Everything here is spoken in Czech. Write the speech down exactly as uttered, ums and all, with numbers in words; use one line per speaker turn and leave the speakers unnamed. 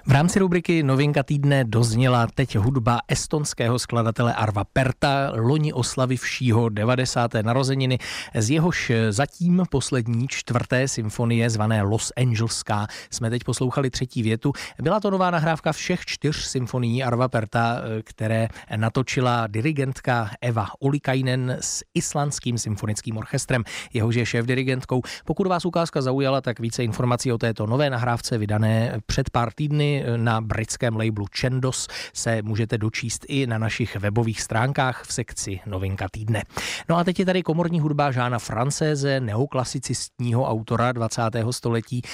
V rámci rubriky Novinka týdne dozněla teď hudba estonského skladatele Arva Perta, loni oslavivšího devadesáté narozeniny, z jehož zatím poslední čtvrté symfonie zvané Los Angeleská jsme teď poslouchali třetí větu. Byla to nová nahrávka všech čtyř symfonií Arva Perta, které natočila dirigentka Eva Ollikainen s islandským symfonickým orchestrem, jehož je šéfdirigentkou. Pokud vás ukázka zaujala, tak více informací o této nové nahrávce vydané před pár týdny na britském labelu Chandos se můžete dočíst i na našich webových stránkách v sekci Novinka týdne. No a teď je tady komorní hudba Jeana Française, neoklasicistního autora dvacátého století,